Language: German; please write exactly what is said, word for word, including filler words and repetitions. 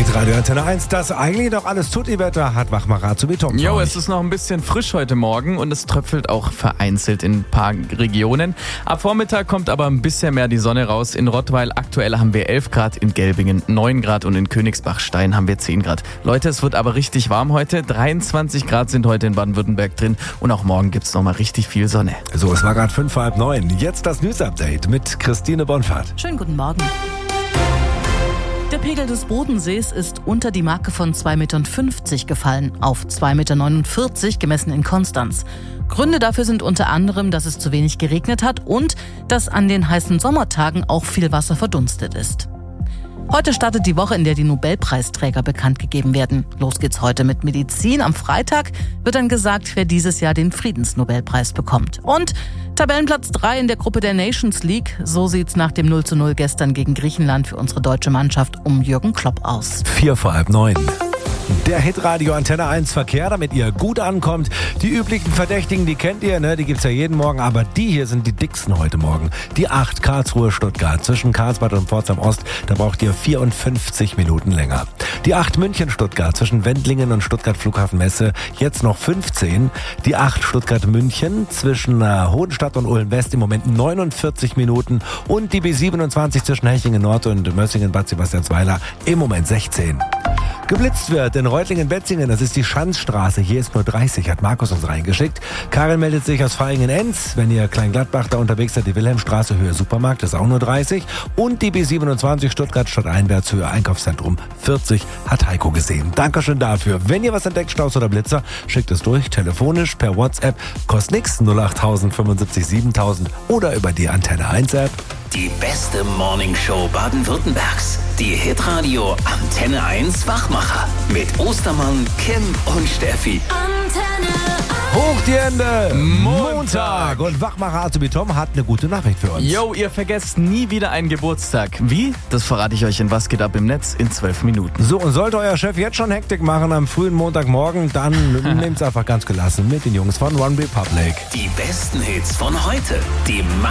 Hitradio Antenne eins, das eigentlich doch alles Tutti-Wetter hat Wachmacher Azubi Tom. Jo, es ist noch ein bisschen frisch heute Morgen und es tröpfelt auch vereinzelt in ein paar Regionen. Ab Vormittag kommt aber ein bisschen mehr die Sonne raus. In Rottweil aktuell haben wir elf Grad, in Gelbingen neun Grad und in Königsbachstein haben wir zehn Grad. Leute, es wird aber richtig warm heute. dreiundzwanzig Grad sind heute in Baden-Württemberg drin und auch morgen gibt es nochmal richtig viel Sonne. So, es war gerade fünf, halb neun. Jetzt das News-Update mit Christine Bonfahrt. Schönen guten Morgen. Der Pegel des Bodensees ist unter die Marke von zwei Komma fünfzig Meter gefallen, auf zwei Komma neunundvierzig Meter gemessen in Konstanz. Gründe dafür sind unter anderem, dass es zu wenig geregnet hat und dass an den heißen Sommertagen auch viel Wasser verdunstet ist. Heute startet die Woche, in der die Nobelpreisträger bekannt gegeben werden. Los geht's heute mit Medizin. Am Freitag wird dann gesagt, wer dieses Jahr den Friedensnobelpreis bekommt. Und Tabellenplatz drei in der Gruppe der Nations League. So sieht's nach dem null zu null gestern gegen Griechenland für unsere deutsche Mannschaft um Jürgen Klopp aus. Vier vor halb neun. Der Hitradio Antenne eins Verkehr, damit ihr gut ankommt. Die üblichen Verdächtigen, die kennt ihr, ne? Die gibt's ja jeden Morgen, aber die hier sind die dicksten heute Morgen. Die acht Karlsruhe-Stuttgart zwischen Karlsbad und Pforzheim Ost, da braucht ihr vierundfünfzig Minuten länger. Die acht München-Stuttgart zwischen Wendlingen und Stuttgart Flughafen Messe, jetzt noch fünfzehn. Die acht Stuttgart-München zwischen äh, Hohenstadt und Ulm-West im Moment neunundvierzig Minuten. Und die B siebenundzwanzig zwischen Hechingen Nord und Mössingen-Bad Sebastiansweiler im Moment sechzehn. Geblitzt wird in Reutlingen-Betzingen, das ist die Schanzstraße. Hier ist nur dreißig, hat Markus uns reingeschickt. Karin meldet sich aus Vaihingen-Enz. Wenn ihr Kleingladbach da unterwegs seid, die Wilhelmstraße, Höhe Supermarkt, ist auch nur dreißig. Und die B siebenundzwanzig Stuttgart Stadteinwärts, Höhe Einkaufszentrum vierzig, hat Heiko gesehen. Dankeschön dafür. Wenn ihr was entdeckt, Staus oder Blitzer, schickt es durch, telefonisch, per WhatsApp. Kostet nix, null acht tausend fünfundsiebzig siebentausend oder über die Antenne eins App. Die beste Morningshow Baden-Württembergs. Die Hitradio Antenne eins Wachmacher. Mit Ostermann, Kim und Steffi. Antenne Hoch die Hände! Montag! Und Wachmacher Azubi Tom hat eine gute Nachricht für uns. Jo, ihr vergesst nie wieder einen Geburtstag. Wie? Das verrate ich euch in Was geht ab im Netz in zwölf Minuten. So, und sollte euer Chef jetzt schon Hektik machen am frühen Montagmorgen, dann nehmt's einfach ganz gelassen mit den Jungs von One Republic. Die besten Hits von heute. Die